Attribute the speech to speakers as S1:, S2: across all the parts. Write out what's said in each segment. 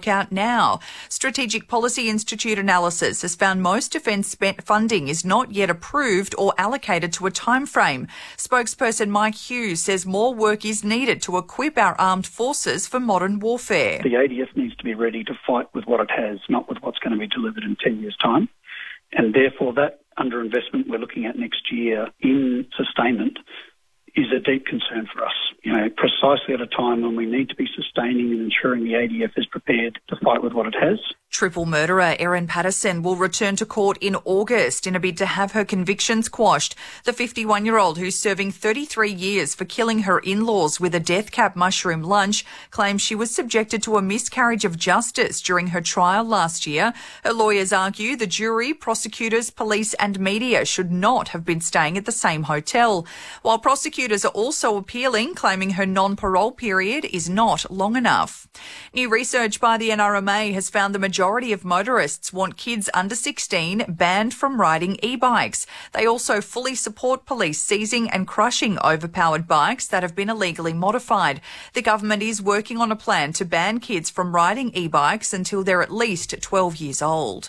S1: work out now. Strategic Policy Institute analysis has found most defence funding is not yet approved or allocated to a timeframe. Spokesperson Mike Hughes says more work is needed to equip our armed forces for modern warfare.
S2: The ADF needs to be ready to fight with what it has, not with what's going to be delivered in 10 years' time. And therefore, that underinvestment we're looking at next year in sustainment is a deep concern for us. Precisely at a time when we need to be sustaining and ensuring the ADF is prepared to fight with what it has.
S1: Triple murderer Erin Patterson will return to court in August in a bid to have her convictions quashed. The 51-year-old, who's serving 33 years for killing her in-laws with a death cap mushroom lunch, claims she was subjected to a miscarriage of justice during her trial last year. Her lawyers argue the jury, prosecutors, police and media should not have been staying at the same hotel, while prosecutors are also appealing, claiming her non-parole period is not long enough. New research by the NRMA has found the majority of motorists want kids under 16 banned from riding e-bikes. They also fully support police seizing and crushing overpowered bikes that have been illegally modified. The government is working on a plan to ban kids from riding e-bikes until they're at least 12 years old.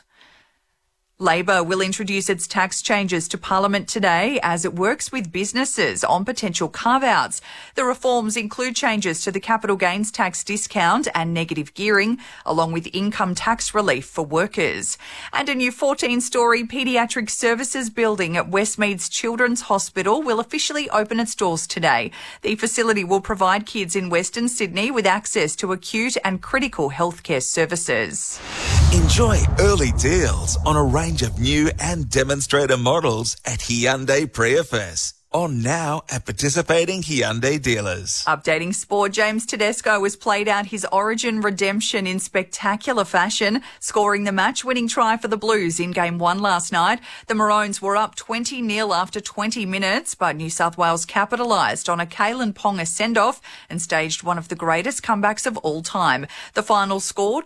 S1: Labor will introduce its tax changes to Parliament today as it works with businesses on potential carve-outs. The reforms include changes to the capital gains tax discount and negative gearing, along with income tax relief for workers. And a new 14-storey paediatric services building at Westmead's Children's Hospital will officially open its doors today. The facility will provide kids in Western Sydney with access to acute and critical healthcare services.
S3: Enjoy early deals on a range of new and demonstrator models at Hyundai Prius. On now at participating Hyundai dealers.
S1: Updating sport, James Tedesco has played out his Origin redemption in spectacular fashion, scoring the match-winning try for the Blues in Game 1 last night. The Maroons were up 20-0 after 20 minutes, but New South Wales capitalised on a Kalen Ponga send-off and staged one of the greatest comebacks of all time. The final score,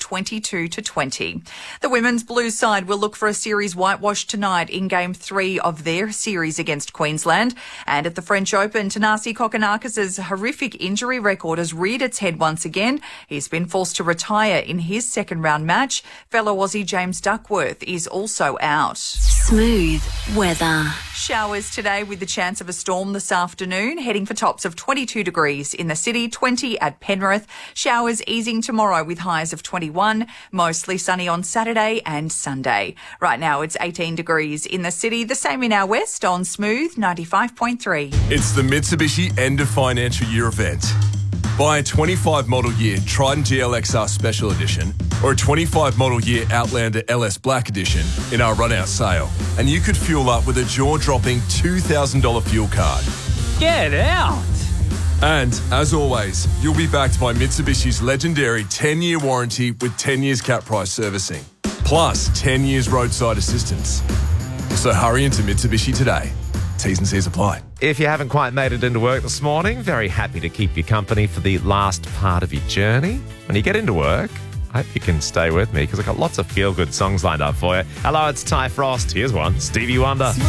S1: 22-20. The Women's Blues side will look for a series whitewash tonight in Game 3 of their series against Queensland. And at the French Open, Thanasi Kokkinakis' horrific injury record has reared its head once again. He's been forced to retire in his second-round match. Fellow Aussie James Duckworth is also out.
S4: Smooth weather.
S1: Showers today with the chance of a storm this afternoon, heading for tops of 22 degrees in the city, 20 at Penrith. Showers easing tomorrow with highs of 21, mostly sunny on Saturday and Sunday. Right now it's 18 degrees in the city, the same in our west on Smooth 95.3.
S5: It's the Mitsubishi end of financial year event. Buy a 25 model year Triton GLXR Special Edition or a 25 model year Outlander LS Black Edition in our run-out sale, and you could fuel up with a jaw-dropping $2,000 fuel card.
S6: Get out!
S5: And, as always, you'll be backed by Mitsubishi's legendary 10-year warranty with 10 years cap price servicing, plus 10 years roadside assistance. So hurry into Mitsubishi today. T's and C's apply.
S6: If you haven't quite made it into work this morning, very happy to keep you company for the last part of your journey. When you get into work, I hope you can stay with me because I've got lots of feel-good songs lined up for you. Hello, it's Ty Frost. Here's one, Stevie Wonder.